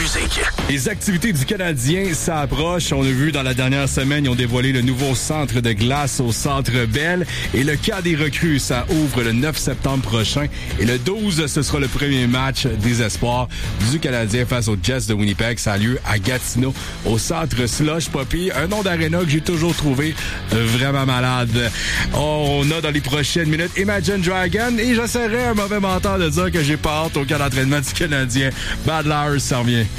musique. Les activités du Canadien s'approchent. On a vu dans la dernière semaine, ils ont dévoilé le nouveau centre de glace au Centre Bell. Et le cas des recrues, ça ouvre le 9 septembre prochain. Et le 12, ce sera le premier match des espoirs du Canadien face aux Jets de Winnipeg. Ça a lieu à Gatineau, au centre Slush Poppy. Un nom d'aréna que j'ai toujours trouvé vraiment malade. On a dans les prochaines minutes Imagine Dragon. Et je serais un mauvais menteur de dire que j'ai pas hâte au camp d'entraînement du Canadien. Bad Lars s'en vient.